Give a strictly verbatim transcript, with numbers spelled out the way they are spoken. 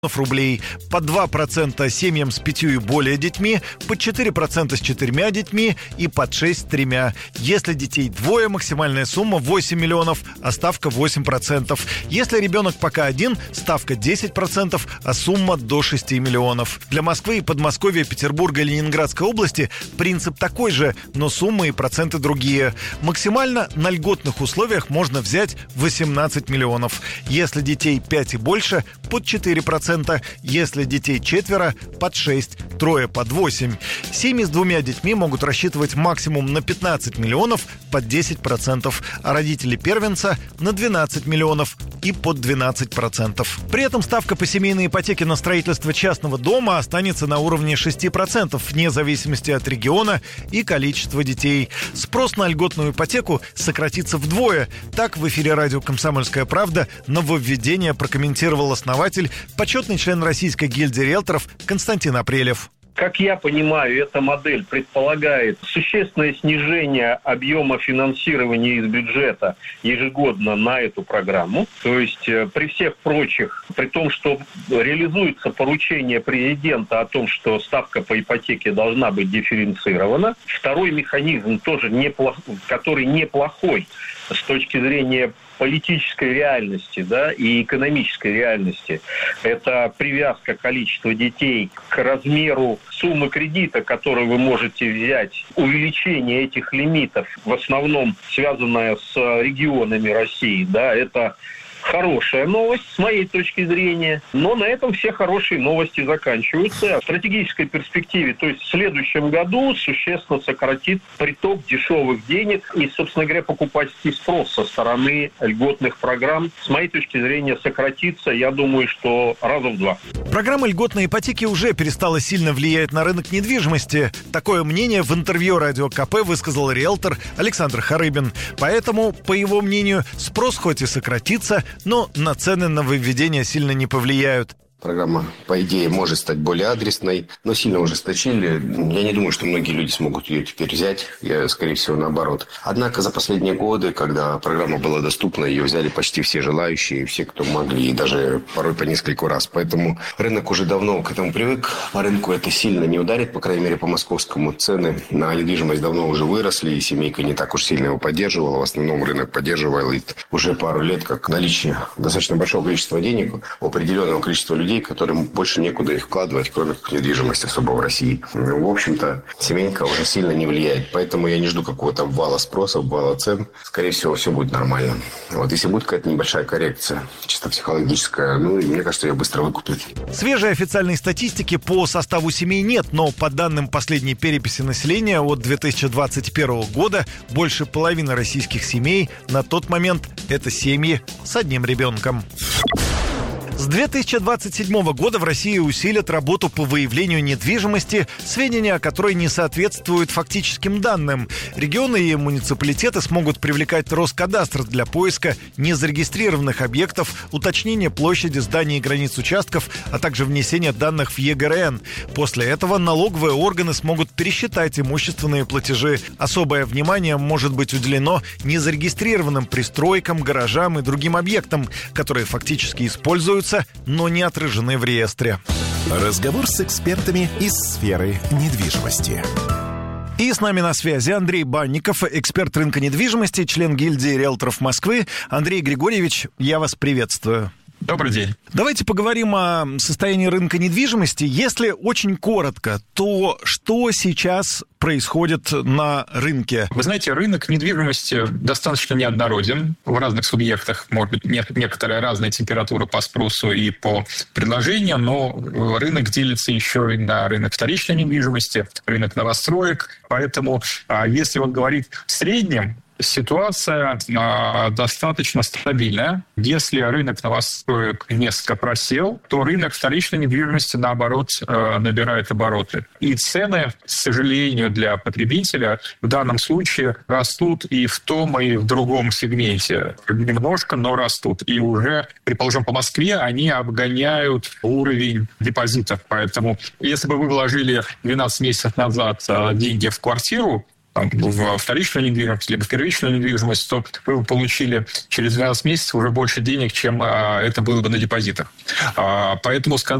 рублей, по два процента семьям с пятью и более детьми, по четыре процента с четырьмя детьми и под шесть с тремя. Если детей двое, максимальная сумма восемь миллионов, а ставка восемь процентов. Если ребенок пока один, ставка десять процентов, а сумма до шести миллионов. Для Москвы и Подмосковья, Петербурга и Ленинградской области принцип такой же, но суммы и проценты другие. Максимально на льготных условиях можно взять восемнадцать миллионов. Если детей пять и больше, под четыре процента. Если детей четверо, под шесть, трое под восемь. Семьи с двумя детьми могут рассчитывать максимум на пятнадцать миллионов под десять процентов, а родители первенца на двенадцать миллионов и под двенадцать процентов. При этом ставка по семейной ипотеке на строительство частного дома останется на уровне шесть процентов вне зависимости от региона и количества детей. Спрос на льготную ипотеку сократится вдвое. Так в эфире радио «Комсомольская правда» нововведение прокомментировал основатель, почетный член Российской гильдии риэлторов Константин Апрелев. Как я понимаю, эта модель предполагает существенное снижение объема финансирования из бюджета ежегодно на эту программу. То есть при всех прочих, при том, что реализуется поручение президента о том, что ставка по ипотеке должна быть дифференцирована. Второй механизм тоже неплох, который неплохой с точки зрения политической реальности, да, и экономической реальности. Это привязка количества детей к размеру суммы кредита, которую вы можете взять. Увеличение этих лимитов, в основном связанное с регионами России, да, это хорошая новость с моей точки зрения, но на этом все хорошие новости заканчиваются. В стратегической перспективе, то есть в следующем году, существенно сократит приток дешевых денег и, собственно говоря, покупательский спрос со стороны льготных программ. С моей точки зрения сократится, я думаю, что раза в два. Программа льготной ипотеки уже перестала сильно влиять на рынок недвижимости. Такое мнение в интервью Радио КП высказал риэлтор Александр Харыбин. Поэтому, по его мнению, спрос хоть и сократится, но на цены нововведения сильно не повлияют. Программа, по идее, может стать более адресной, но сильно ужесточили. Я не думаю, что многие люди смогут ее теперь взять. Я, скорее всего, наоборот. Однако за последние годы, когда программа была доступна, ее взяли почти все желающие, все, кто могли, и даже порой по нескольку раз. Поэтому рынок уже давно к этому привык. По рынку это сильно не ударит, по крайней мере, по московскому. Цены на недвижимость давно уже выросли, и семейка не так уж сильно его поддерживала. В основном рынок поддерживал и уже пару лет, как наличие достаточно большого количества денег у определенного количества людей, которым больше некуда их вкладывать, кроме как недвижимости особо в России. В общем-то, семейка уже сильно не влияет. Поэтому я не жду какого-то вала спроса, вала цен. Скорее всего, все будет нормально. Вот если будет какая-то небольшая коррекция, чисто психологическая, ну, мне кажется, ее быстро выкупят. Свежей официальной статистики по составу семей нет, но по данным последней переписи населения от две тысячи двадцать первого года больше половины российских семей на тот момент это семьи с одним ребенком. С две тысячи двадцать седьмого года в России усилят работу по выявлению недвижимости, сведения о которой не соответствуют фактическим данным. Регионы и муниципалитеты смогут привлекать Роскадастр для поиска незарегистрированных объектов, уточнения площади, зданий и границ участков, а также внесения данных в е гэ эр эн. После этого налоговые органы смогут пересчитать имущественные платежи. Особое внимание может быть уделено незарегистрированным пристройкам, гаражам и другим объектам, которые фактически используются, но не отражены в реестре. Разговор с экспертами из сферы недвижимости. И с нами на связи Андрей Банников, эксперт рынка недвижимости, член гильдии риэлторов Москвы. Андрей Григорьевич, я вас приветствую. Добрый день. Давайте поговорим о состоянии рынка недвижимости. Если очень коротко, то что сейчас происходит на рынке? Вы знаете, рынок недвижимости достаточно неоднороден. В разных субъектах может быть нет, некоторая разная температура по спросу и по предложению, но рынок делится еще и на рынок вторичной недвижимости, рынок новостроек. Поэтому, если вот говорить в среднем, ситуация э, достаточно стабильная. Если рынок новостроек несколько просел, то рынок вторичной недвижимости, наоборот, э, набирает обороты. И цены, к сожалению, для потребителя в данном случае растут и в том, и в другом сегменте. Немножко, но растут. И уже, предположим, по Москве они обгоняют уровень депозитов. Поэтому, если бы вы вложили двенадцать месяцев назад деньги в квартиру, там, в вторичную недвижимость, либо в первичную недвижимость, то вы получили через двенадцать месяцев уже больше денег, чем это было бы на депозитах. Поэтому